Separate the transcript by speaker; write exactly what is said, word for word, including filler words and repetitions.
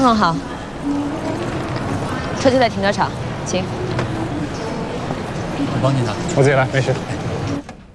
Speaker 1: 况好，车就在停车场，请。
Speaker 2: 我帮你拿。
Speaker 3: 我自己来，没事。